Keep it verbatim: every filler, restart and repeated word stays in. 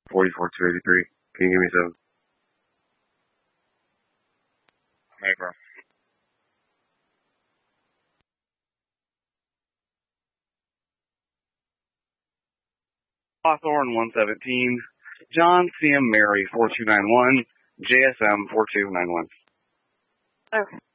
forty-four two eighty-three. Can you give me seven? Hey, bro. Hawthorne one seventeen. John C M Mary four two nine one. J S M four two nine one. Okay.